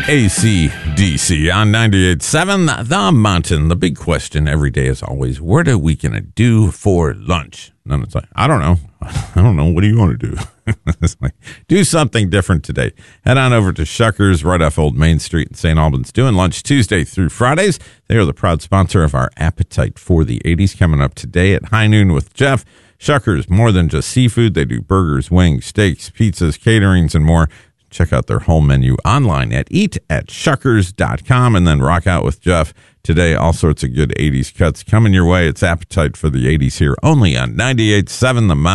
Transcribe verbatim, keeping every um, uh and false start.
A C D C on ninety-eight point seven, The Mountain. The big question every day is always, what are we going to do for lunch? And it's like, I don't know. I don't know. What do you want to do? It's like, do something different today. Head on over to Shuckers right off Old Main Street in Saint Albans, doing lunch Tuesday through Fridays. They are the proud sponsor of our Appetite for the eighties coming up today at High Noon with Jeff. Shuckers, more than just seafood. They do burgers, wings, steaks, pizzas, caterings, and more. Check out their whole menu online at eat at shuckers dot com and then rock out with Jeff. Today, all sorts of good eighties cuts coming your way. It's Appetite for the eighties here only on ninety-eight point seven The Mountain.